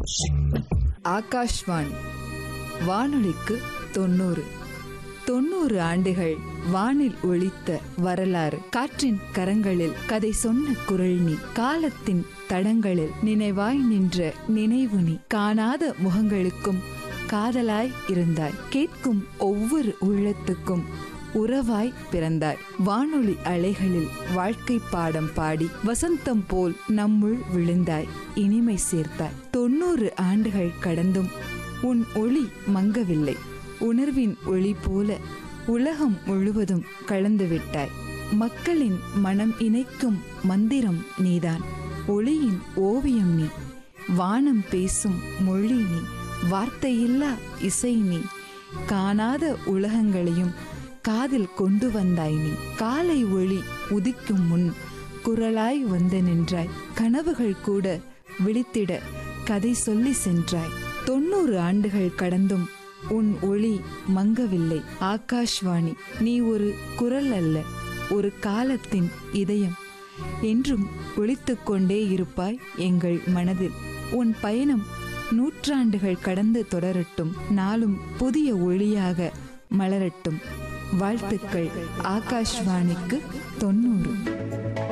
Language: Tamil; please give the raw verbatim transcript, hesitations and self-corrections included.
ஆகாஷ்வாணி வானொலிக்கு தொண்ணூறு தொண்ணூறு ஆண்டுகள் வானில் ஒலித்த வரலாறு. காற்றின் கரங்களில் கதை சொன்ன குரல் நீ, காலத்தின் தடங்களில் நினைவாய் நின்ற நினைவு நீ. காணாத முகங்களுக்கும் காதலாய் இருந்தாய், கேட்கும் ஒவ்வொரு உள்ளத்துக்கும் உறவாய் பிறந்தாய். வானொலி அலைகளில் வாழ்க்கை பாடம் பாடி வசந்தம் போல் நம்முள் விழுந்தாய், இனிமை சேர்த்தாய். தொண்ணூறு ஆண்டுகள் கடந்தும் உன் ஒளி மங்கவில்லை. உணர்வின் ஒளி போல உலகம் முழுவதும் கலந்து விட்டாய். மக்களின் மனம் இணைக்கும் மந்திரம் நீதான், ஒளியின் ஓவியம் நீ. வானம் பேசும் மொழி நீ, வார்த்தையில்லா இசை நீ. காணாத உலகங்களையும் காதில் கொண்டு வந்தாய் நீ. காலை ஒளி உதிக்கும் முன் குரலாய் வந்து நின்றாய். கனவுகள் கூட விழித்திட கதை சொல்லி சென்றாய். தொண்ணூறு ஆண்டுகள் கடந்தும் உன் ஒளி மங்கவில்லை. ஆகாஷ்வாணி, நீ ஒரு குரல் அல்ல, ஒரு காலத்தின் இதயம். என்றும் ஒலித்துக் கொண்டே இருப்பாய் எங்கள் மனதில். உன் பயணம் நூற்றாண்டுகள் கடந்து தொடரட்டும், நாளும் புதிய ஒளியாக மலரட்டும். வாழ்த்துக்கள் ஆகாஷ்வாணிக்கு தொண்ணூறு.